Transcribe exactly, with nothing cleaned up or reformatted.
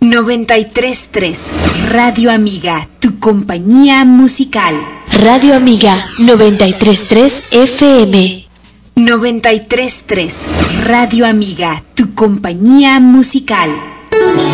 noventa y tres punto tres Radio Amiga, tu compañía musical. Radio Amiga noventa y tres punto tres F M. noventa y tres punto tres Radio Amiga, tu compañía musical.